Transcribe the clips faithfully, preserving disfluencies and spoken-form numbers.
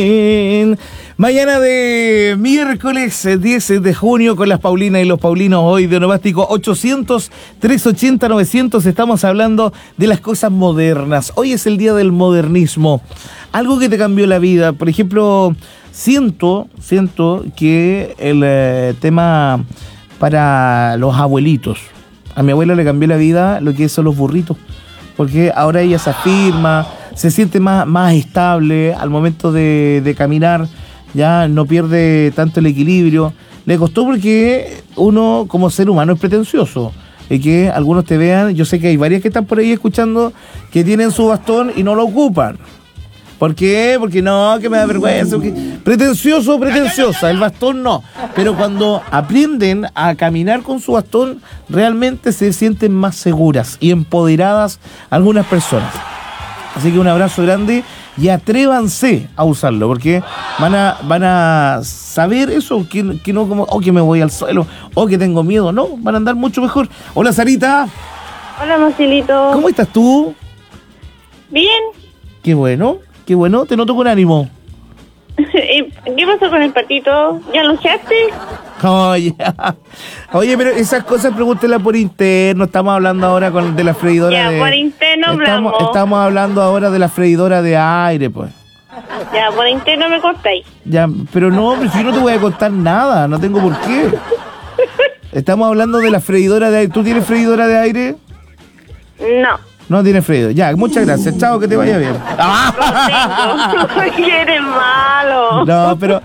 En mañana de miércoles diez de junio con las Paulinas y los Paulinos hoy de Onomástico ochocientos, trescientos ochenta, novecientos. Estamos hablando de las cosas modernas. Hoy es el día del modernismo. Algo que te cambió la vida. Por ejemplo, siento, siento que el eh, tema para los abuelitos. A mi abuela le cambió la vida lo que son los burritos. Porque ahora ella se afirma, se siente más, más estable al momento de, de caminar, ya no pierde tanto el equilibrio. Le costó porque uno como ser humano es pretencioso. Y que algunos te vean, yo sé que hay varias que están por ahí escuchando que tienen su bastón y no lo ocupan. ¿Por qué? Porque no, que me da vergüenza. Porque... Pretencioso o pretenciosa, el bastón no. Pero cuando aprenden a caminar con su bastón, realmente se sienten más seguras y empoderadas algunas personas. Así que un abrazo grande y atrévanse a usarlo, porque van a, van a saber eso, que, que no como, oh, que me voy al suelo, o oh, que tengo miedo. No, van a andar mucho mejor. Hola, Sarita. Hola, Marcelito. ¿Cómo estás tú? Bien. Qué bueno. Qué bueno, te noto con ánimo. ¿Qué pasó con el patito? ¿Ya lo echaste? Oye, oye, pero esas cosas pregúntela por interno. Estamos hablando ahora con, de la freidora ya, de... Ya, por interno hablamos. hablamos. Estamos hablando ahora de la freidora de aire, pues. Ya, por interno me contáis. Ya, pero no, pero si no te voy a contar nada, no tengo por qué. Estamos hablando de la freidora de aire. ¿Tú tienes freidora de aire? No. No tiene freído. Ya, muchas gracias. Chao, que te vaya bien. No tengo. Eres malo. No, pero...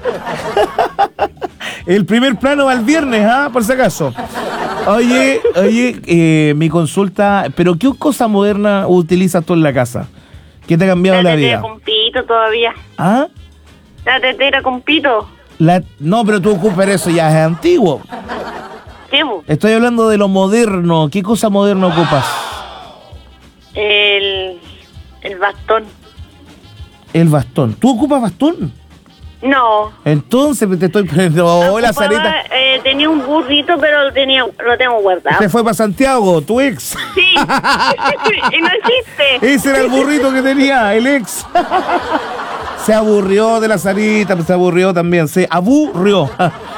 El primer plano va el viernes, ¿ah? Por si acaso. Oye, oye, eh, mi consulta... ¿Pero qué cosa moderna utilizas tú en la casa? ¿Qué te ha cambiado la, la vida? La tetera con pito todavía. ¿Ah? La tetera con pito. La... No, pero tú ocupas eso, ya es antiguo. ¿Qué? Estoy hablando de lo moderno. ¿Qué cosa moderna ocupas? El, el bastón. El bastón. ¿Tú ocupas bastón? No. Entonces te estoy poniendo... Hola, Sarita. Eh, tenía un burrito, pero lo, tenía, lo tengo guardado. Se fue para Santiago, tu ex. Sí. Y no existe. Ese era el burrito que tenía, el ex. Se aburrió de la Sarita, se aburrió también. Se aburrió.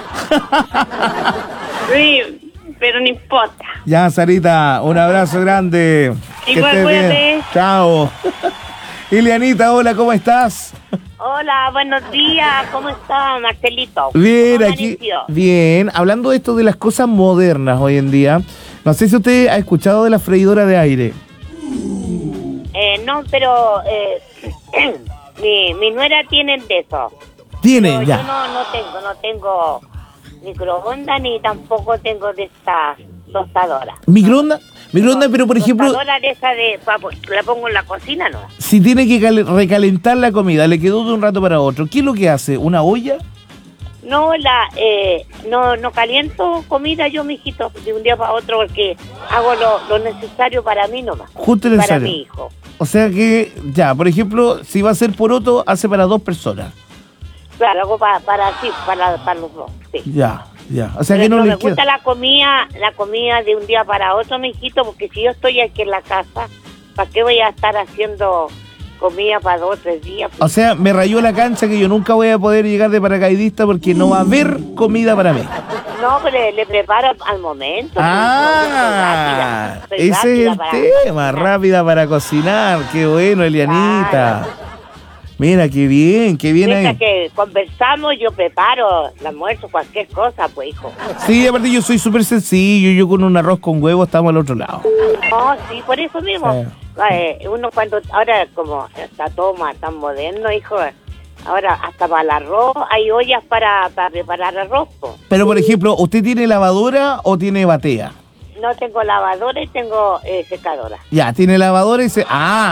Sí. Pero no importa. Ya, Sarita, un abrazo grande. Igual, que estés cuídate. bien. Chao. Ilianita, hola, ¿cómo estás? Hola, buenos días. ¿Cómo está, Marcelito? Bien, ¿Cómo aquí. amaneció? Bien, hablando de esto de las cosas modernas hoy en día, no sé si usted ha escuchado de la freidora de aire. Eh, no, pero eh, mi, mi nuera tiene de eso. Tiene, Pero ya. Yo no, no tengo, no tengo microondas ni tampoco tengo de esta tostadora. ¿Microondas? Microondas, pero por ejemplo... Tostadora de esa de... pa- la pongo en la cocina, ¿no? Si tiene que cal- recalentar la comida, le quedó de un rato para otro, ¿qué es lo que hace? ¿Una olla? No, la, eh, no, no caliento comida yo, mijito, de un día para otro porque hago lo, lo necesario para mí nomás. Justo Para necesario. mi hijo. O sea que, ya, por ejemplo, si va a ser poroto, hace para dos personas. Claro, hago para, para, sí, para, para los dos, sí. Ya, ya. O sea Pero que no, no le me gusta queda... la comida, la comida de un día para otro, mijito, porque si yo estoy aquí en la casa, ¿para qué voy a estar haciendo comida para dos o tres días? O sea, me rayó la cancha que yo nunca voy a poder llegar de paracaidista porque no va a haber comida para mí. No, pero le, le preparo al momento. Ah, pues, soy rápida, soy ese es rápida el para tema, cocinar. rápida para cocinar. Qué bueno, Elianita. Claro. Mira, qué bien, qué bien Mientras ahí. que conversamos, yo preparo el almuerzo, cualquier cosa, pues, hijo. Sí, aparte yo soy súper sencillo, yo con un arroz con huevo estamos al otro lado. No, sí, por eso mismo. Sí. Eh, uno cuando, ahora como está todo más tan moderno, hijo, ahora hasta para el arroz hay ollas para, para preparar arroz, po. Pero, por ejemplo, ¿usted tiene lavadora o tiene batea? No tengo lavadora y tengo eh, secadora. Ya, tiene lavadora y se... Ah,